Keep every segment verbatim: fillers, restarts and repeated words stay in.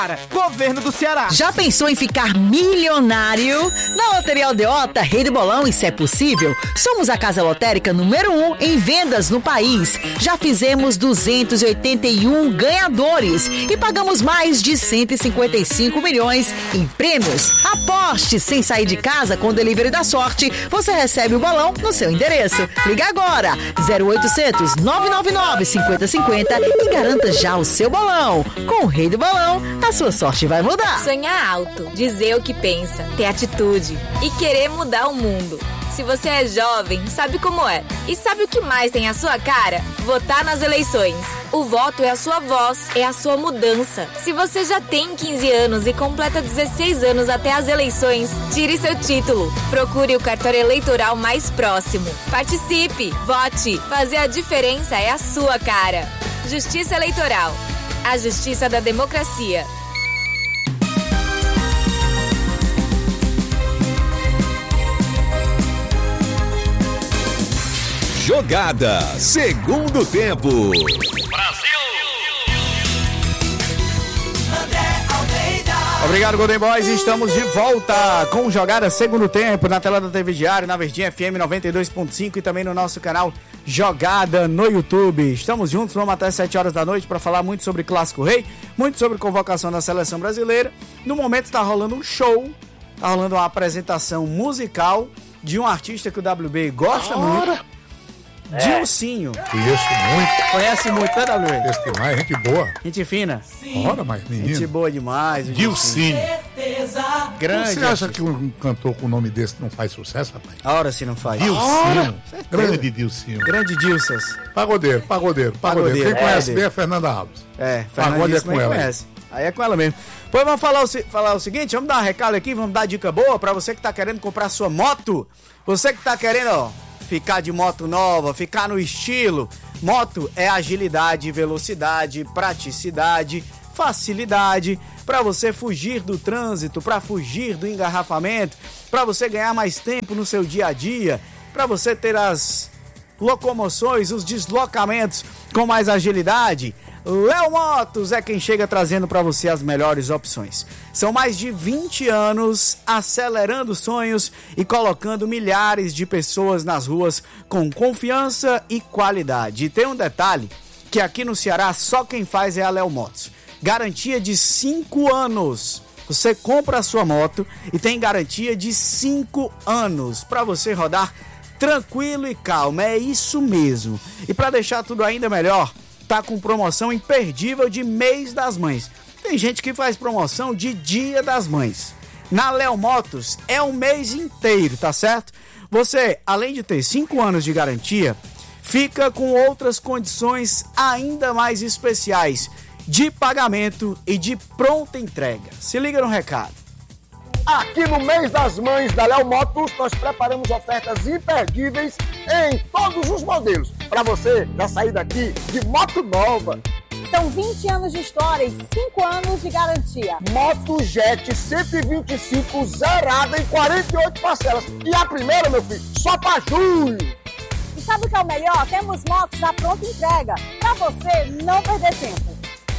Governo do Ceará. Já pensou em ficar milionário? Na Loteria Aldeota, Rei do Bolão e Se é Possível, somos a casa lotérica número um em vendas no país. Já fizemos duzentos e oitenta e um ganhadores e pagamos mais de cento e cinquenta e cinco milhões em prêmios. Aposte sem sair de casa com o Delivery da Sorte. Você recebe o bolão no seu endereço. Liga agora, zero oitocentos, nove nove nove, cinquenta cinquenta e garanta já o seu bolão. Com o Rei do Bolão, a sua sorte vai mudar. Sonhar alto, dizer o que pensa, ter atitude e querer mudar o mundo. Se você é jovem, sabe como é. E sabe o que mais tem a sua cara? Votar nas eleições. O voto é a sua voz, é a sua mudança. Se você já tem quinze anos e completa dezesseis anos até as eleições, tire seu título. Procure o cartório eleitoral mais próximo. Participe, vote. Fazer a diferença é a sua cara. Justiça Eleitoral. A justiça da democracia. Jogada, segundo tempo. Brasil! Obrigado, Golden Boys. Estamos de volta com Jogada Segundo Tempo na tela da T V Diário, na Verdinha F M noventa e dois ponto cinco e também no nosso canal Jogada no YouTube. Estamos juntos, vamos até sete horas da noite para falar muito sobre Clássico Rei, muito sobre convocação da Seleção Brasileira. No momento está rolando um show, está rolando uma apresentação musical de um artista que o W B gosta muito. É. Dilcinho. Conheço muito. Conhece muito, né, W B? Conheço demais, gente boa. Gente fina. Ora, mas menino. Gente boa demais. Dilcinho. Grande. Você acha que um cantor com o nome desse não faz sucesso, rapaz? A hora se não faz. Dilcinho. Grande Dilcinho. Grande Dilsas. Pagodeiro, pagodeiro, pagodeiro. Pagodeiro. Quem é, conhece é bem é a Fernanda Alves. É, Pagode é com ela. Conhece. Aí é com ela mesmo. Pois vamos falar o, falar o seguinte, vamos dar um recado aqui, vamos dar dica boa pra você que tá querendo comprar sua moto. Você que tá querendo, ó, ficar de moto nova, ficar no estilo. Moto é agilidade, velocidade, praticidade, facilidade, para você fugir do trânsito, para fugir do engarrafamento, para você ganhar mais tempo no seu dia a dia, para você ter as locomoções, os deslocamentos com mais agilidade. Léo Motos é quem chega trazendo para você as melhores opções. São mais de vinte anos acelerando sonhos e colocando milhares de pessoas nas ruas com confiança e qualidade. E tem um detalhe, que aqui no Ceará só quem faz é a Léo Motos. Garantia de cinco anos. Você compra a sua moto e tem garantia de cinco anos para você rodar tranquilo e calmo. É isso mesmo. E para deixar tudo ainda melhor, tá com promoção imperdível de mês das mães. Tem gente que faz promoção de dia das mães. Na Léo Motos é um mês inteiro, tá certo? Você, além de ter cinco anos de garantia, fica com outras condições ainda mais especiais de pagamento e de pronta entrega. Se liga no recado. Aqui no mês das mães da Léo Motos, nós preparamos ofertas imperdíveis em todos os modelos, para você já sair daqui de moto nova. São vinte anos de história e cinco anos de garantia. Moto Jet cento e vinte e cinco zerada em quarenta e oito parcelas. E a primeira, meu filho, só para julho. E sabe o que é o melhor? Temos motos à pronta entrega, para você não perder tempo.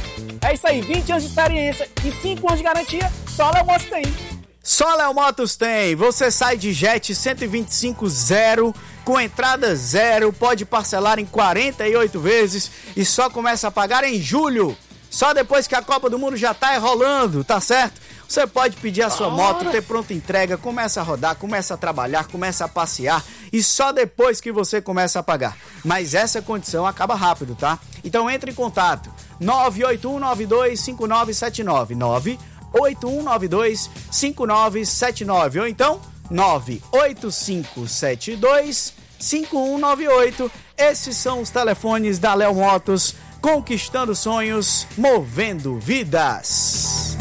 É isso aí, vinte anos de experiência e cinco anos de garantia, só a Léo Motos tem. Só a Léo Motos tem. Você sai de Jet cento e vinte e cinco zero, com entrada zero, pode parcelar em quarenta e oito vezes e só começa a pagar em julho. Só depois que a Copa do Mundo já tá rolando, tá certo? Você pode pedir a sua moto, ter pronta entrega, começa a rodar, começa a trabalhar, começa a passear e só depois que você começa a pagar. Mas essa condição acaba rápido, tá? Então entre em contato, nove oito um nove dois cinco nove sete nove, nove oito um nove dois cinco nove sete nove ou então nove oito cinco sete dois cinco um nove oito. Esses são os telefones da Léo Motos, conquistando sonhos, movendo vidas.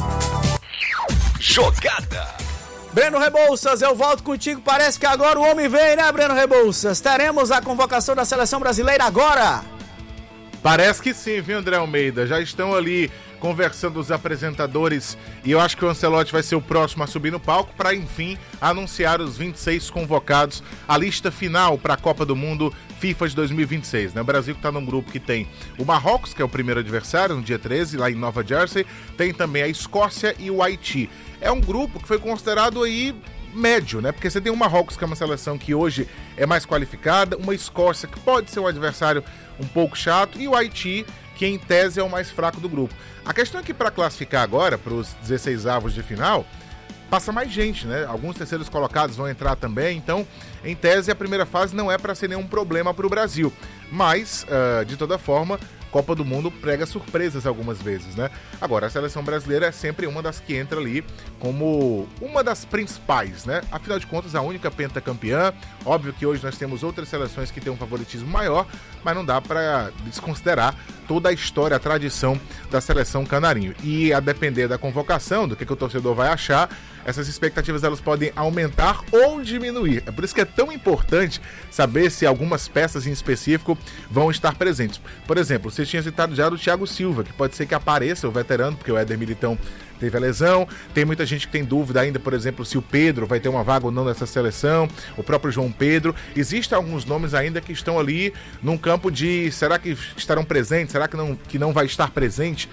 Jogada. Breno Rebouças, eu volto contigo. Parece que agora o homem vem, né, Breno Rebouças? Teremos a convocação da Seleção Brasileira agora. Parece que sim, viu, André Almeida? Já estão ali conversando os apresentadores e eu acho que o Ancelotti vai ser o próximo a subir no palco para, enfim, anunciar os vinte e seis convocados, a lista final para a Copa do Mundo FIFA de dois mil e vinte e seis, né? O Brasil que está num grupo que tem o Marrocos, que é o primeiro adversário, no dia treze, lá em Nova Jersey, tem também a Escócia e o Haiti. É um grupo que foi considerado aí médio, né? Porque você tem o Marrocos, que é uma seleção que hoje é mais qualificada, uma Escócia, que pode ser um adversário um pouco chato, e o Haiti, que em tese é o mais fraco do grupo. A questão é que para classificar agora, para os dezesseis avos de final, passa mais gente, né? Alguns terceiros colocados vão entrar também, então, em tese, a primeira fase não é para ser nenhum problema para o Brasil. Mas, uh, de toda forma, Copa do Mundo prega surpresas algumas vezes, né? Agora, a seleção brasileira é sempre uma das que entra ali como uma das principais, né? Afinal de contas, a única pentacampeã. Óbvio que hoje nós temos outras seleções que têm um favoritismo maior, mas não dá para desconsiderar toda a história, a tradição da seleção canarinho. E a depender da convocação, do que, que o torcedor vai achar, essas expectativas elas podem aumentar ou diminuir. É por isso que é tão importante saber se algumas peças em específico vão estar presentes. Por exemplo, você tinha citado já do Thiago Silva, que pode ser que apareça o veterano, porque o Éder Militão teve a lesão. Tem muita gente que tem dúvida ainda, por exemplo, se o Pedro vai ter uma vaga ou não nessa seleção, o próprio João Pedro. Existem alguns nomes ainda que estão ali num campo de será que estarão presentes, será que não, que não vai estar presente?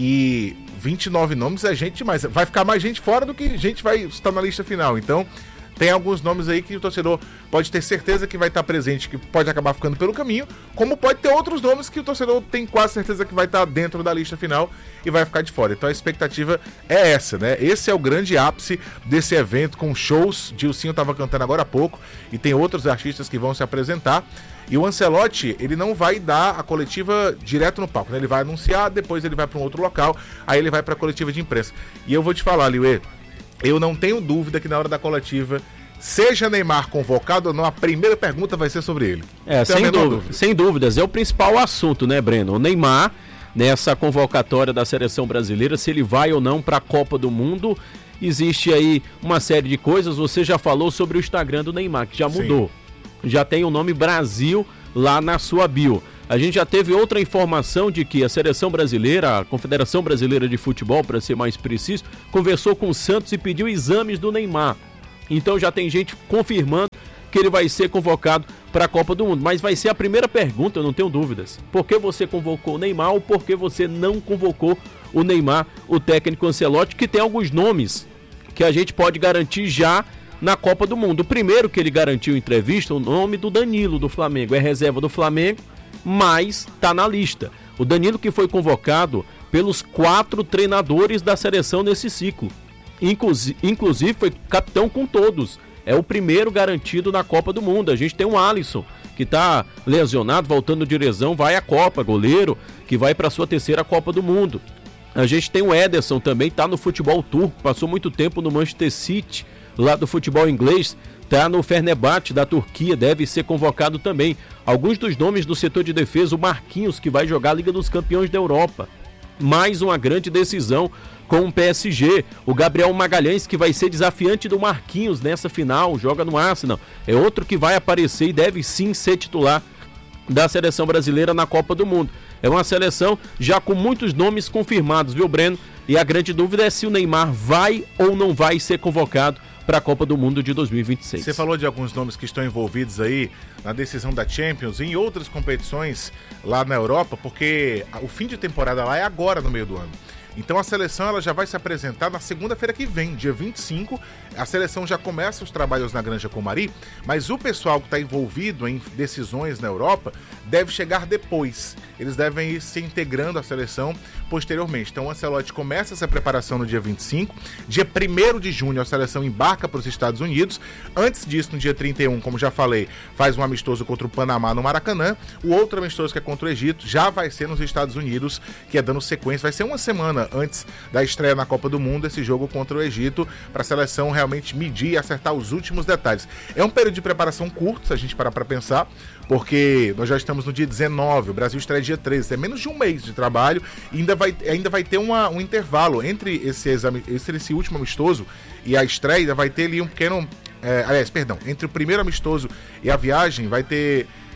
E vinte e nove nomes é gente demais. Vai ficar mais gente fora do que gente vai estar na lista final. Então, tem alguns nomes aí que o torcedor pode ter certeza que vai estar presente, que pode acabar ficando pelo caminho, como pode ter outros nomes que o torcedor tem quase certeza que vai estar dentro da lista final e vai ficar de fora. Então a expectativa é essa, né? Esse é o grande ápice desse evento, com shows. Dilcinho estava cantando agora há pouco e tem outros artistas que vão se apresentar. E o Ancelotti, ele não vai dar a coletiva direto no palco, né? Ele vai anunciar, depois ele vai para um outro local, aí ele vai para a coletiva de imprensa. E eu vou te falar, Liuê, eu não tenho dúvida que na hora da coletiva, seja Neymar convocado ou não, a primeira pergunta vai ser sobre ele. É, sem, dúvida, dúvida. sem dúvidas. É o principal assunto, né, Breno? O Neymar, nessa convocatória da seleção brasileira, se ele vai ou não para a Copa do Mundo. Existe aí uma série de coisas. Você já falou sobre o Instagram do Neymar, que já mudou. Sim. Já tem o nome Brasil lá na sua bio. A gente já teve outra informação de que a seleção brasileira, a Confederação Brasileira de Futebol, para ser mais preciso, conversou com o Santos e pediu exames do Neymar. Então já tem gente confirmando que ele vai ser convocado para a Copa do Mundo. Mas vai ser a primeira pergunta, eu não tenho dúvidas. Por que você convocou o Neymar ou por que você não convocou o Neymar, o técnico Ancelotti, que tem alguns nomes que a gente pode garantir já na Copa do Mundo. O primeiro que ele garantiu em entrevista, o nome do Danilo do Flamengo. É reserva do Flamengo, mas está na lista. O Danilo que foi convocado pelos quatro treinadores da seleção nesse ciclo. Inclusive, inclusive foi capitão com todos. É o primeiro garantido na Copa do Mundo. A gente tem o Alisson, que está lesionado, voltando de lesão, vai à Copa, goleiro, que vai para a sua terceira Copa do Mundo. A gente tem o Ederson também, está no futebol turco, passou muito tempo no Manchester City, lá do futebol inglês, está no Fenerbahçe da Turquia, deve ser convocado também. Alguns dos nomes do setor de defesa, o Marquinhos, que vai jogar a Liga dos Campeões da Europa. Mais uma grande decisão com o P S G. O Gabriel Magalhães, que vai ser desafiante do Marquinhos nessa final, joga no Arsenal. É outro que vai aparecer e deve sim ser titular da seleção brasileira na Copa do Mundo. É uma seleção já com muitos nomes confirmados, viu, Breno? E a grande dúvida é se o Neymar vai ou não vai ser convocado para a Copa do Mundo de dois mil e vinte e seis. Você falou de alguns nomes que estão envolvidos aí na decisão da Champions e em outras competições lá na Europa, porque o fim de temporada lá é agora no meio do ano. Então a seleção ela já vai se apresentar na segunda-feira que vem, dia vinte e cinco. A seleção já começa os trabalhos na Granja Comari, mas o pessoal que está envolvido em decisões na Europa deve chegar depois. Eles devem ir se integrando à seleção posteriormente. Então o Ancelotti começa essa preparação no dia vinte e cinco. Dia primeiro de junho a seleção embarca para os Estados Unidos. Antes disso, no dia trinta e um, como já falei, faz um amistoso contra o Panamá no Maracanã. O outro amistoso, que é contra o Egito, já vai ser nos Estados Unidos, que é dando sequência. Vai ser uma semana antes da estreia na Copa do Mundo, esse jogo contra o Egito, para a seleção realmente medir e acertar os últimos detalhes. É um período de preparação curto, se a gente parar para pensar, porque nós já estamos no dia dezenove, o Brasil estreia dia treze, é menos de um mês de trabalho, e ainda vai, ainda vai ter uma, um intervalo entre esse, exame, esse, esse último amistoso e a estreia, ainda vai ter ali um pequeno... É, aliás, perdão, entre o primeiro amistoso e a viagem vai ter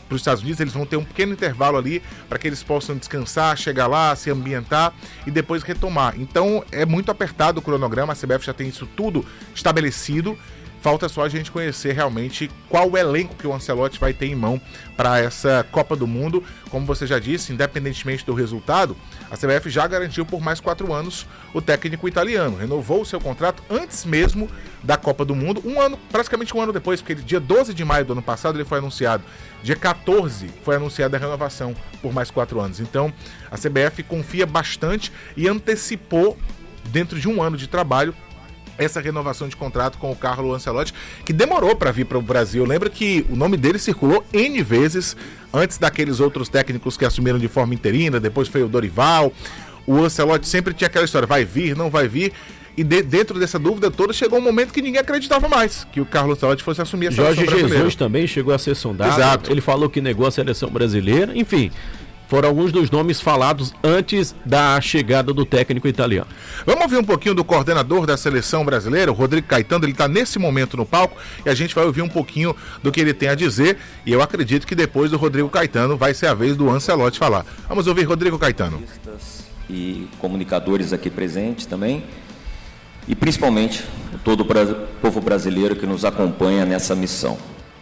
para os Estados Unidos, eles vão ter um pequeno intervalo ali para que eles possam descansar, chegar lá, se ambientar e depois retomar. Então é muito apertado o cronograma, a C B F já tem isso tudo estabelecido. Falta só a gente conhecer realmente qual o elenco que o Ancelotti vai ter em mão para essa Copa do Mundo. Como você já disse, independentemente do resultado, a C B F já garantiu por mais quatro anos o técnico italiano. Renovou o seu contrato antes mesmo da Copa do Mundo, um ano, praticamente um ano depois, porque dia doze de maio do ano passado ele foi anunciado. Dia quatorze foi anunciada a renovação por mais quatro anos. Então, a C B F confia bastante e antecipou, dentro de um ano de trabalho, essa renovação de contrato com o Carlo Ancelotti, que demorou para vir para o Brasil. Lembra que o nome dele circulou N vezes antes daqueles outros técnicos que assumiram de forma interina, depois foi o Dorival. O Ancelotti sempre tinha aquela história, vai vir, não vai vir. E de, dentro dessa dúvida toda, chegou um momento que ninguém acreditava mais que o Carlo Ancelotti fosse assumir a seleção Jorge brasileira. Jesus também chegou a ser sondado. Exato. Ele falou que negou a seleção brasileira. Enfim, foram alguns dos nomes falados antes da chegada do técnico italiano. Vamos ouvir um pouquinho do coordenador da seleção brasileira, o Rodrigo Caetano. Ele está nesse momento no palco e a gente vai ouvir um pouquinho do que ele tem a dizer. E eu acredito que depois do Rodrigo Caetano vai ser a vez do Ancelotti falar. Vamos ouvir Rodrigo Caetano. E comunicadores aqui presentes também. E principalmente todo o povo brasileiro que nos acompanha nessa missão.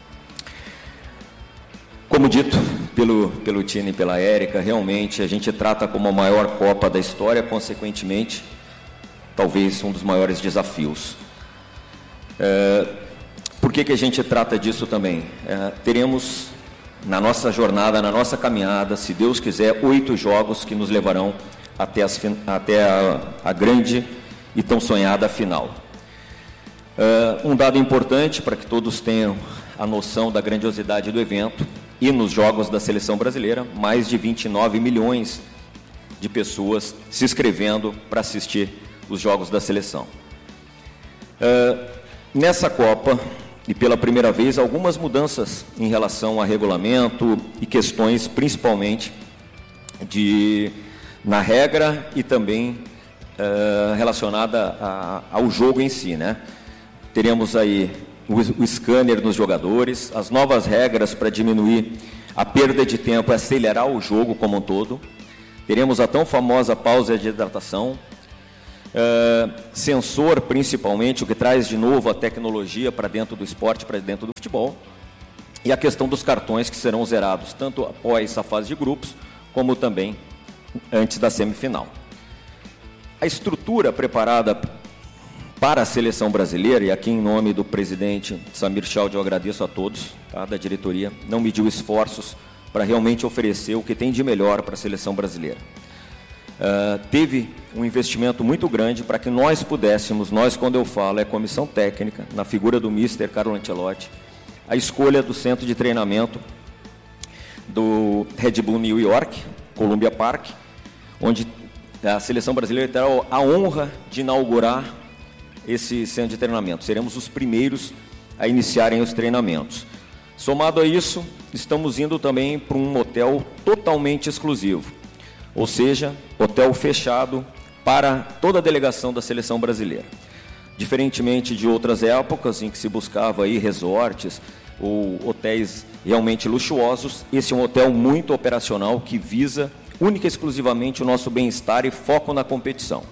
Como dito pelo, pelo Tino e pela Érica, realmente a gente trata como a maior Copa da história, consequentemente, talvez um dos maiores desafios. É, por que que a gente trata disso também? É, teremos na nossa jornada, na nossa caminhada, se Deus quiser, oito jogos que nos levarão até, as, até a, a grande e tão sonhada final. É, um dado importante para que todos tenham a noção da grandiosidade do evento: e nos jogos da seleção brasileira, mais de vinte e nove milhões de pessoas se inscrevendo para assistir os jogos da seleção. Uh, nessa Copa, e pela primeira vez, algumas mudanças em relação a regulamento e questões principalmente de, na regra e também uh, relacionada a, ao jogo em si, né? Teremos aí O, o scanner nos jogadores, as novas regras para diminuir a perda de tempo e acelerar o jogo como um todo. Teremos a tão famosa pausa de hidratação, uh, sensor principalmente, o que traz de novo a tecnologia para dentro do esporte, para dentro do futebol, e a questão dos cartões que serão zerados tanto após a fase de grupos, como também antes da semifinal. A estrutura preparada para a seleção brasileira, e aqui em nome do presidente Samir Chaldi eu agradeço a todos, tá, da diretoria, não mediu esforços para realmente oferecer o que tem de melhor para a seleção brasileira. Uh, teve um investimento muito grande para que nós pudéssemos, nós quando eu falo é comissão técnica, na figura do mister Carlo Ancelotti, a escolha do centro de treinamento do Red Bull New York, Columbia Park, onde a seleção brasileira terá a honra de inaugurar esse centro de treinamento. Seremos os primeiros a iniciarem os treinamentos. Somado a isso, estamos indo também para um hotel totalmente exclusivo, ou seja, hotel fechado para toda a delegação da seleção brasileira. Diferentemente de outras épocas em que se buscava aí resorts ou hotéis realmente luxuosos, esse é um hotel muito operacional que visa única e exclusivamente o nosso bem-estar e foco na competição.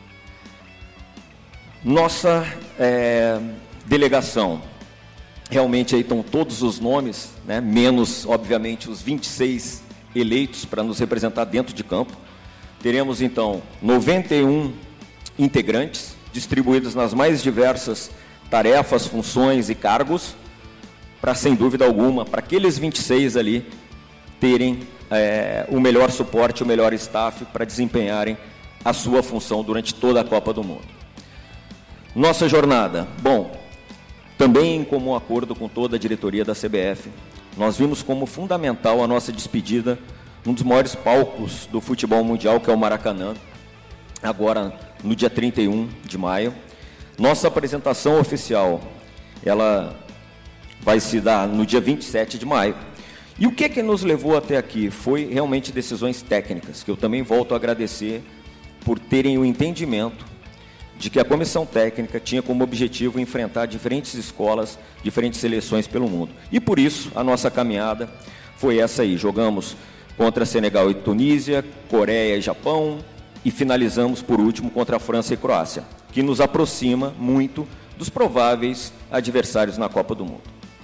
Nossa é, delegação, realmente aí estão todos os nomes, né, menos, obviamente, os vinte e seis eleitos para nos representar dentro de campo. Teremos, então, noventa e um integrantes, distribuídos nas mais diversas tarefas, funções e cargos, para, sem dúvida alguma, para aqueles vinte e seis ali terem é, o melhor suporte, o melhor staff para desempenharem a sua função durante toda a Copa do Mundo. Nossa jornada, bom, também em comum acordo com toda a diretoria da C B F, nós vimos como fundamental a nossa despedida num dos maiores palcos do futebol mundial, que é o Maracanã, agora no dia trinta e um de maio. Nossa apresentação oficial, ela vai se dar no dia vinte e sete de maio. E o que que nos levou até aqui? Foi realmente decisões técnicas, que eu também volto a agradecer por terem o entendimento de que a comissão técnica tinha como objetivo enfrentar diferentes escolas, diferentes seleções pelo mundo. E por isso, a nossa caminhada foi essa aí. Jogamos contra Senegal e Tunísia, Coreia e Japão e finalizamos por último contra a França e Croácia, que nos aproxima muito dos prováveis adversários na Copa do Mundo.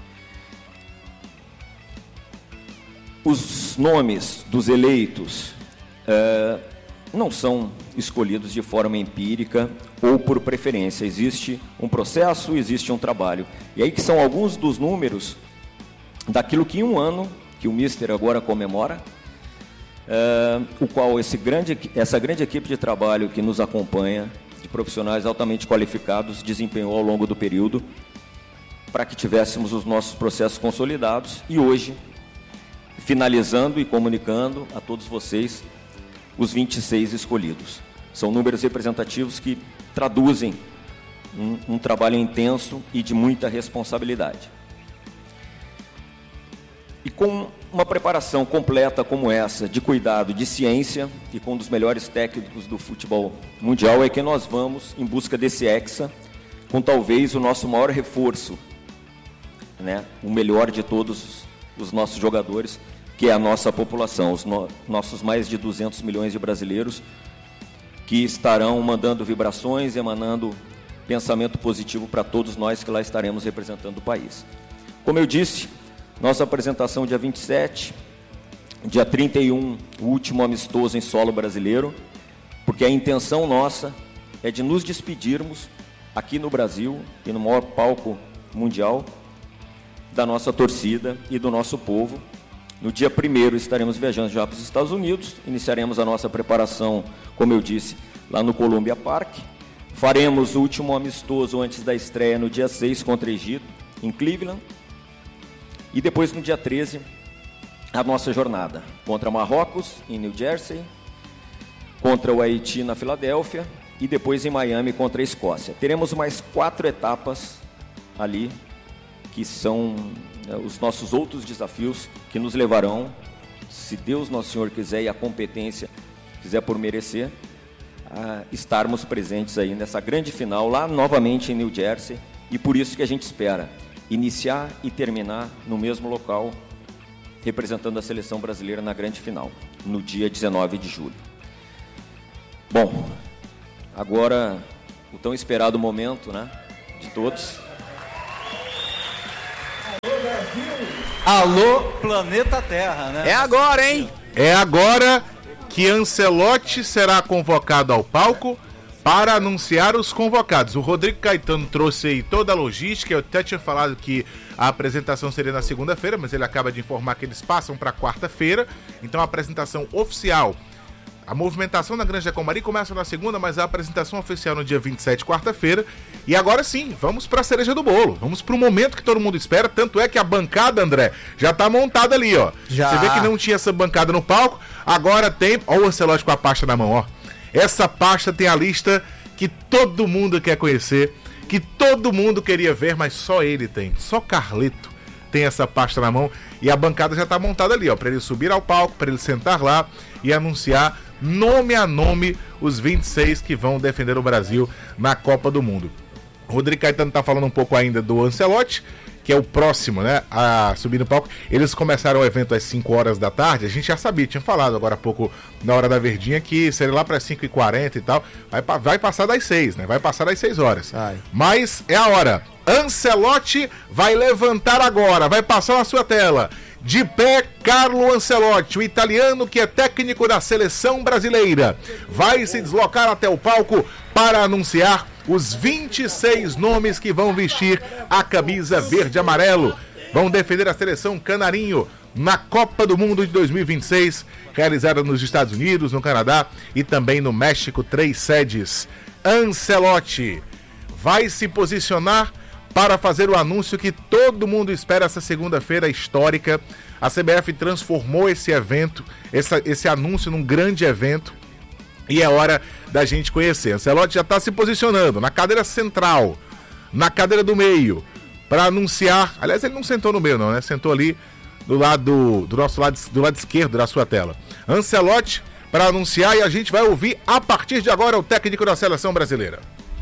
Os nomes dos eleitos uh, não são escolhidos de forma empírica ou por preferência. Existe um processo, existe um trabalho. E aí que são alguns dos números daquilo que em um ano, que o Mister agora comemora, uh, o qual esse grande, essa grande equipe de trabalho que nos acompanha, de profissionais altamente qualificados, desempenhou ao longo do período para que tivéssemos os nossos processos consolidados e hoje, finalizando e comunicando a todos vocês os vinte e seis escolhidos. São números representativos que traduzem um, um trabalho intenso e de muita responsabilidade. E com uma preparação completa como essa, de cuidado, de ciência, e com um dos melhores técnicos do futebol mundial, é que nós vamos em busca desse hexa, com talvez o nosso maior reforço, né? O melhor de todos os nossos jogadores, que é a nossa população, os no, nossos mais de duzentos milhões de brasileiros, que estarão mandando vibrações, emanando pensamento positivo para todos nós que lá estaremos representando o país. Como eu disse, nossa apresentação dia vinte e sete, dia trinta e um, o último amistoso em solo brasileiro, porque a intenção nossa é de nos despedirmos aqui no Brasil e no maior palco mundial da nossa torcida e do nosso povo. No dia primeiro estaremos viajando já para os Estados Unidos, iniciaremos a nossa preparação, como eu disse, lá no Columbia Park. Faremos o último amistoso antes da estreia no dia seis contra o Egito, em Cleveland. E depois no dia treze, a nossa jornada contra Marrocos, em New Jersey, contra o Haiti na Filadélfia e depois em Miami contra a Escócia. Teremos mais quatro etapas ali, que são os nossos outros desafios que nos levarão, se Deus Nosso Senhor quiser e a competência quiser por merecer, a estarmos presentes aí nessa grande final, lá novamente em New Jersey, e por isso que a gente espera iniciar e terminar no mesmo local, representando a seleção brasileira na grande final, no dia dezenove de julho. Bom, agora o tão esperado momento, né, de todos. Alô, planeta Terra, né? É agora, hein? É agora que Ancelotti será convocado ao palco para anunciar os convocados. O Rodrigo Caetano trouxe aí toda a logística. Eu até tinha falado que a apresentação seria na segunda-feira, mas ele acaba de informar que eles passam para quarta-feira. Então a apresentação oficial, a movimentação na Granja Comari começa na segunda, mas a apresentação oficial no dia vinte e sete, quarta-feira. E agora sim, vamos para a cereja do bolo. Vamos para o momento que todo mundo espera. Tanto é que a bancada, André, já está montada ali, ó. Já. Você vê que não tinha essa bancada no palco. Agora tem... Ó o Ancelotti com a pasta na mão, ó. Essa pasta tem a lista que todo mundo quer conhecer, que todo mundo queria ver, mas só ele tem. Só Carleto tem essa pasta na mão. E a bancada já está montada ali, ó, para ele subir ao palco, para ele sentar lá e anunciar nome a nome os vinte e seis que vão defender o Brasil na Copa do Mundo. O Rodrigo Caetano está falando um pouco ainda do Ancelotti, que é o próximo, né, a subir no palco. Eles começaram o evento às cinco horas da tarde, a gente já sabia, tinha falado agora há pouco, na hora da verdinha, que seria lá para as cinco e quarenta e tal, vai, vai passar das seis, né, vai passar das seis horas. Ai. Mas é a hora. Ancelotti vai levantar agora, vai passar na sua tela. De pé, Carlo Ancelotti, o italiano que é técnico da seleção brasileira, vai se deslocar até o palco para anunciar os vinte e seis nomes que vão vestir a camisa verde e amarelo. Vão defender a seleção canarinho na Copa do Mundo de dois mil e vinte e seis, realizada nos Estados Unidos, no Canadá e também no México, três sedes. Ancelotti vai se posicionar para fazer o anúncio que todo mundo espera essa segunda-feira histórica. A C B F transformou esse evento, esse, esse anúncio num grande evento, e é hora da gente conhecer. Ancelotti já está se posicionando na cadeira central, na cadeira do meio, para anunciar. Aliás, ele não sentou no meio não, né? Sentou ali do lado do nosso lado, do lado esquerdo da sua tela. Ancelotti para anunciar, e a gente vai ouvir a partir de agora o técnico da seleção brasileira.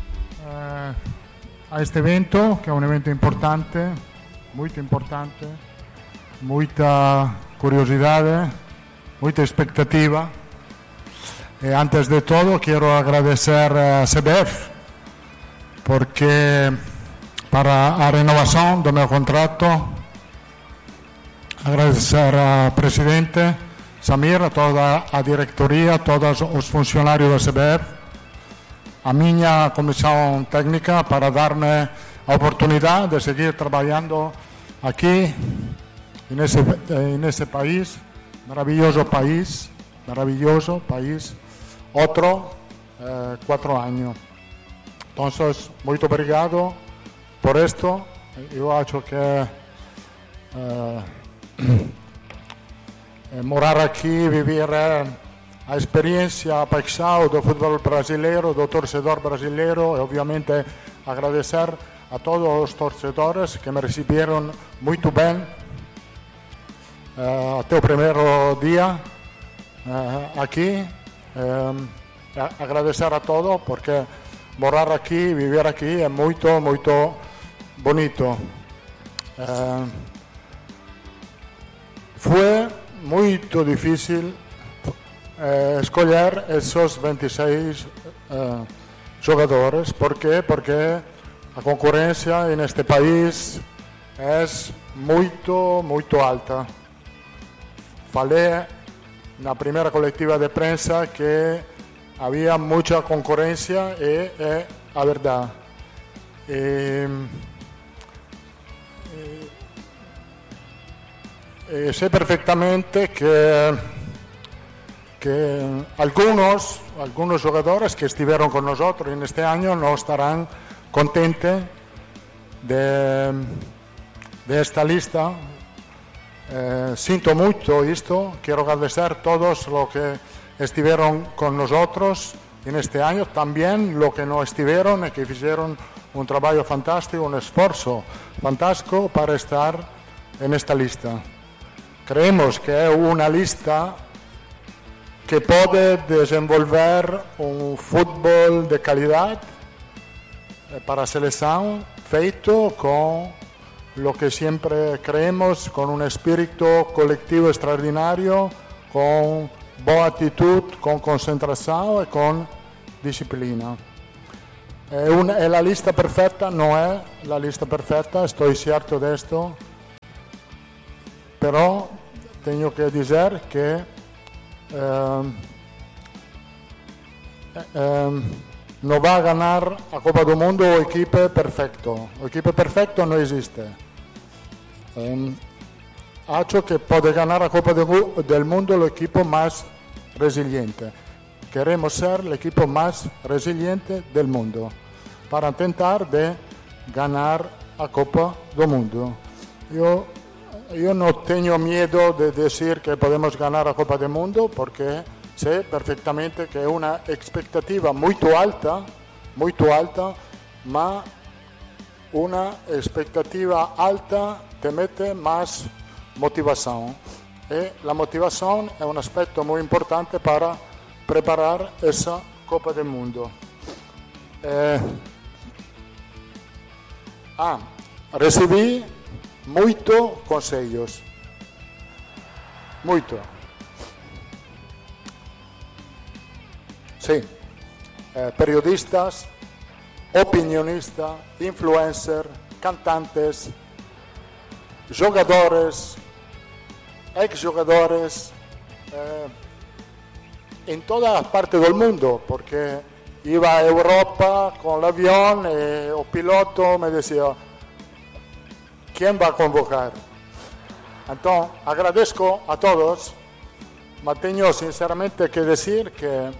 Uh... a este evento, que è un evento importante, molto importante, molta curiosidad, mucha expectativa. Y antes de todo quiero agradecer a C B F porque para la renovación de mi contrato, agradecer al presidente Samir, a toda la directoría, a todos los funcionarios de C B F, a mi comisión técnica para darme la oportunidad de seguir trabajando aquí en ese, en ese país, maravilloso país, maravilloso país, otro eh, cuatro años. Entonces, muy obrigado por esto. Yo acho que eh, morar aquí, vivir eh, a experiencia apaixonada do fútbol brasileiro, do torcedor brasileiro, e obviamente agradecer a todos os torcedores que me recibieron muito bem uh, até o primeiro dia uh, aqui. Um, agradecer a todos porque morar aqui, viver aqui é muito, muito bonito. Uh, foi muito difícil uh, escolher esses vinte e seis uh, jogadores. ¿Por quê? Porque a concorrência neste país é muito, muito alta. Falei na primeira coletiva de prensa que havia muita concorrência e é a verdade. E, e, e sei perfeitamente que, que alguns, alguns jogadores que estiveram com nós neste ano não estarão contentes de, de esta lista. Eh, siento mucho esto, quiero agradecer a todos los que estuvieron con nosotros en este año, también los que no estuvieron y que hicieron un trabajo fantástico, un esfuerzo fantástico para estar en esta lista. Creemos que es una lista que puede desenvolver un fútbol de calidad para la selección, feito con lo que siempre creemos, con un espíritu colectivo extraordinario, con buena actitud, con concentración y con disciplina. Eh, una, eh, la lista perfecta no es la lista perfecta, estoy cierto de esto, pero tengo que decir que eh, eh, no va a ganar a Copa del Mundo o equipo perfecto. El equipo perfecto no existe. Um, Acho que puede ganar a Copa del Mundo el equipo más resiliente. Queremos ser el equipo más resiliente del mundo para intentar de ganar a Copa del Mundo. Yo, yo no tengo miedo de decir que podemos ganar a Copa del Mundo porque sé perfectamente que es una expectativa muy alta, muy alta, ma una expectativa alta te mete más motivación. Y la motivación es un aspecto muy importante para preparar esa Copa del Mundo. Eh, ah, recibí muchos consejos. Muito. Sí, eh, periodistas, opinionistas, influencers, cantantes, jugadores, ex-jugadores, eh, en todas partes del mundo, porque iba a Europa con el avión y el piloto me decía, ¿quién va a convocar? Entonces, agradezco a todos, pero tengo sinceramente que decir que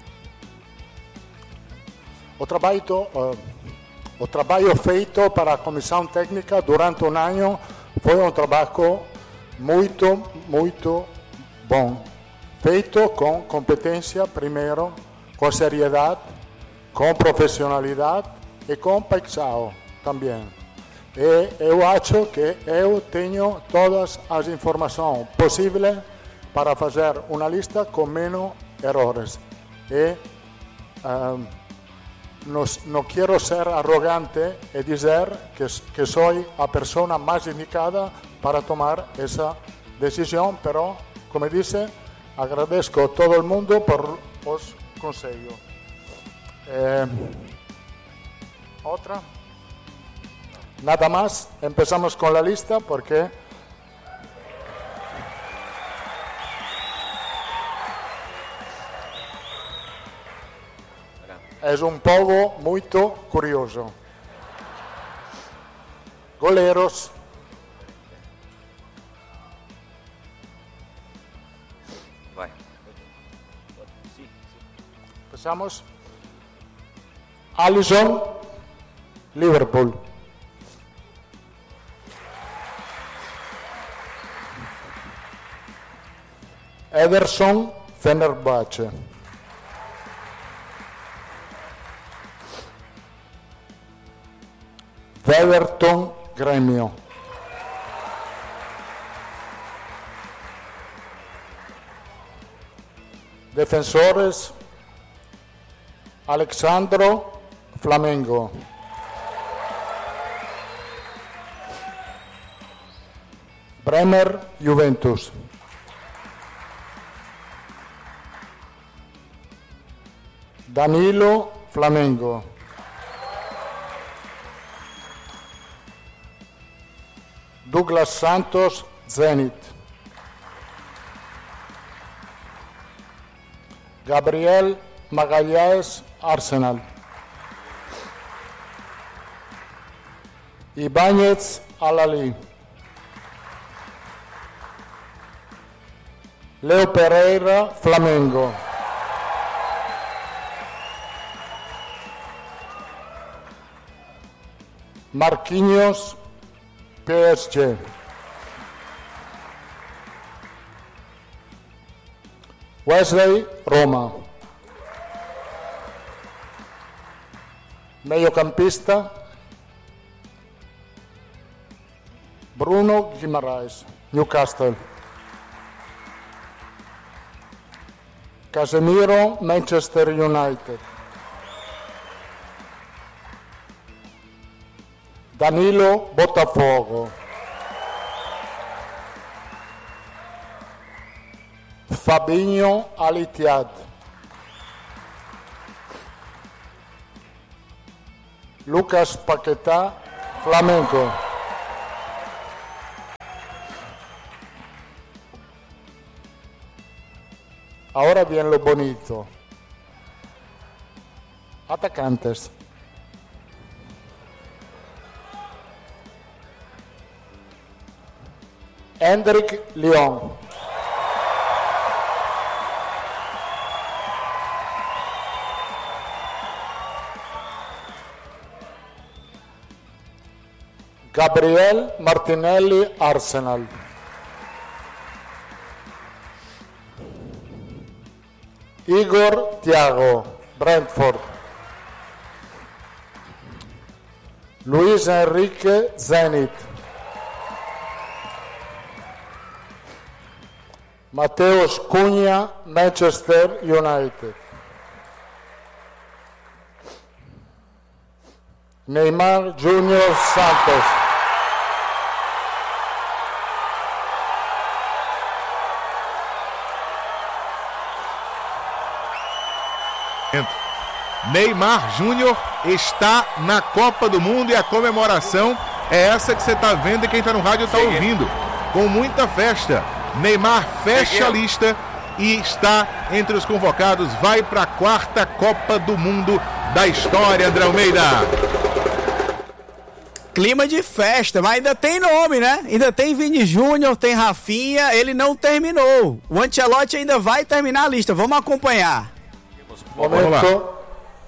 o trabalho, uh, o trabalho feito para a comissão técnica durante um ano foi um trabalho muito, muito bom. Feito com competência primeiro, com seriedade, com profissionalidade e com paixão também. E eu acho que eu tenho todas as informações possíveis para fazer uma lista com menos erros. E uh, No, no quiero ser arrogante y decir que, que soy la persona más indicada para tomar esa decisão, pero, como disse, agradeço a todo mundo por os conselhos. Eh, outra? Nada más, empezamos con la lista porque es un povo muito curioso. Goleiros. Vai. Empezamos. Alisson, Liverpool. Ederson, Fenerbahce. Everton, Grêmio. Defensores, Alexandro, Flamengo. Bremer, Juventus. Danilo, Flamengo. Douglas Santos, Zenit. Gabriel Magalhães, Arsenal. Ibáñez, Al-Ahly. Leo Pereira, Flamengo. Marquinhos, P S G. Wesley, Roma. Mediocampista, Bruno Guimarães, Newcastle. Casemiro, Manchester United. Danilo, Botafogo. Fabinho, Al Ittihad. Lucas Paquetá, Flamengo. Ahora bien lo bonito. Atacantes. Hendrik Lyon. Gabriel Martinelli, Arsenal. Igor Thiago, Brentford. Luis Enrique, Zenit. Mateus Cunha, Manchester United. Neymar Júnior Santos. Neymar Júnior está na Copa do Mundo e a comemoração é essa que você está vendo e quem está no rádio está ouvindo. Com muita festa. Neymar fecha a lista e está entre os convocados. Vai para a quarta Copa do Mundo da história, André Almeida. Clima de festa, mas ainda tem nome, né? Ainda tem Vini Júnior, tem Rafinha, ele não terminou. O Ancelotti ainda vai terminar a lista, vamos acompanhar. Momento. Vamos lá.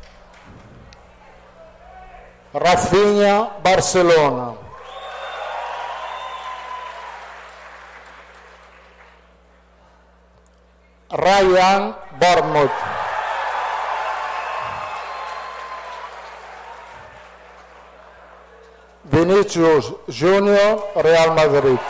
Rafinha, Barcelona. Ryan, Bournemouth. Vinícius Júnior, Real Madrid.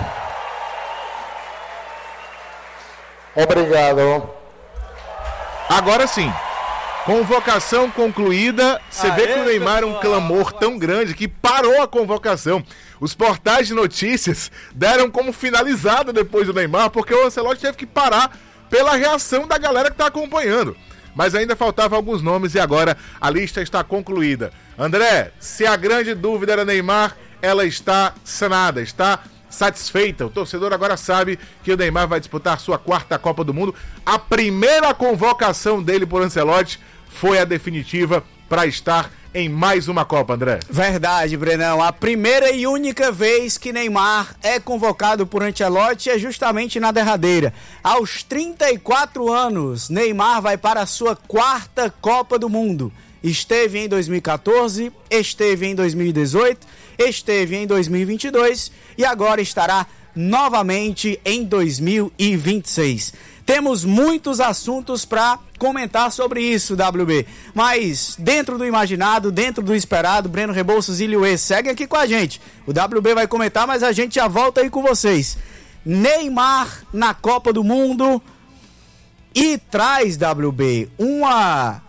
Obrigado. Agora sim. Convocação concluída. Você Aê, vê que o Neymar é um pessoal. clamor tão grande que parou a convocação. Os portais de notícias deram como finalizada depois do Neymar, porque o Ancelotti teve que parar pela reação da galera que está acompanhando. Mas ainda faltavam alguns nomes e agora a lista está concluída. André, se a grande dúvida era Neymar, ela está sanada, está satisfeita. O torcedor agora sabe que o Neymar vai disputar sua quarta Copa do Mundo. A primeira convocação dele por Ancelotti foi a definitiva para estar em mais uma Copa, André. Verdade, Brenão. A primeira e única vez que Neymar é convocado por Ancelotti é justamente na derradeira. Aos trinta e quatro anos, Neymar vai para a sua quarta Copa do Mundo. Esteve em dois mil e quatorze, esteve em dois mil e dezoito, esteve em dois mil e vinte e dois e agora estará novamente em dois mil e vinte e seis. Temos muitos assuntos para comentar sobre isso, W B. Mas dentro do imaginado, dentro do esperado, Breno Rebouças e Liuê seguem aqui com a gente. O W B vai comentar, mas a gente já volta aí com vocês. Neymar na Copa do Mundo e traz, W B, uma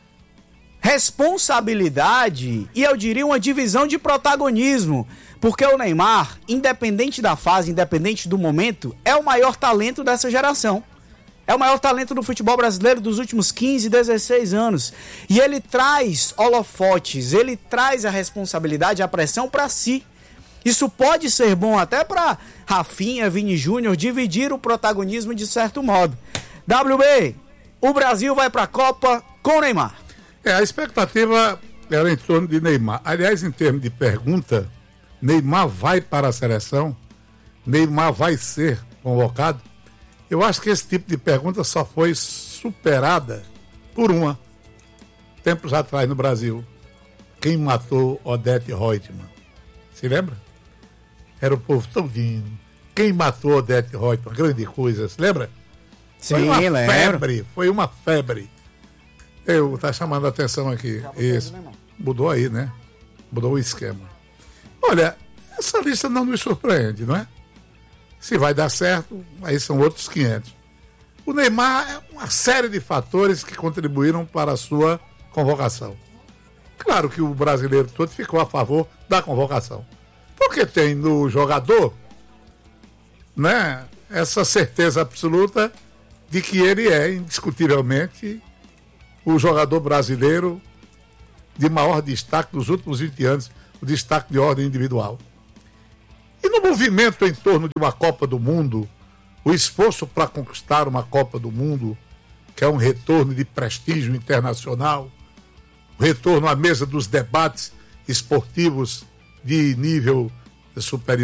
responsabilidade e eu diria uma divisão de protagonismo. Porque o Neymar, independente da fase, independente do momento, é o maior talento dessa geração. É o maior talento do futebol brasileiro dos últimos quinze, dezesseis anos. E ele traz holofotes, ele traz a responsabilidade, a pressão para si. Isso pode ser bom até para Rafinha, Vini Júnior dividir o protagonismo de certo modo. W B, o Brasil vai para a Copa com o Neymar. É, a expectativa era em torno de Neymar. Aliás, em termos de pergunta, Neymar vai para a seleção? Neymar vai ser convocado? Eu acho que esse tipo de pergunta só foi superada por uma. Tempos atrás no Brasil. Quem matou Odete Reutemann? Se lembra? Era o povo todinho. Quem matou Odete Reutemann? Grande coisa, se lembra? Sim, foi uma lembro. febre, foi uma febre. Eu, tá chamando a atenção aqui. Isso. Mudou aí, né? Mudou o esquema. Olha, essa lista não nos surpreende, não é? Se vai dar certo, aí são outros quinhentos. O Neymar é uma série de fatores que contribuíram para a sua convocação. Claro que o brasileiro todo ficou a favor da convocação. Porque tem no jogador, né, essa certeza absoluta de que ele é indiscutivelmente o jogador brasileiro de maior destaque dos últimos vinte anos, o destaque de ordem individual. E no movimento em torno de uma Copa do Mundo, o esforço para conquistar uma Copa do Mundo, que é um retorno de prestígio internacional, o retorno à mesa dos debates esportivos de nível superior,